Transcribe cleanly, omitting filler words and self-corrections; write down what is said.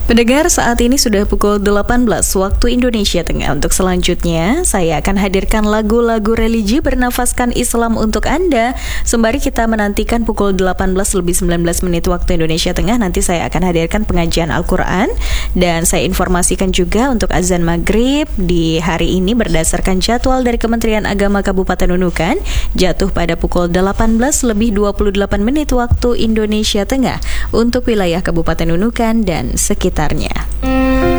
Pendengar, saat ini sudah pukul 18 waktu Indonesia Tengah. Untuk selanjutnya, saya akan hadirkan lagu-lagu religi bernafaskan Islam untuk Anda. Sembari kita menantikan pukul 18 lebih 19 menit waktu Indonesia Tengah, nanti saya akan hadirkan pengajian Al-Quran. Dan saya informasikan juga untuk azan maghrib di hari ini berdasarkan jadwal dari Kementerian Agama Kabupaten Nunukan, jatuh pada pukul 18 lebih 28 menit waktu Indonesia Tengah untuk wilayah Kabupaten Nunukan dan sekitarnya.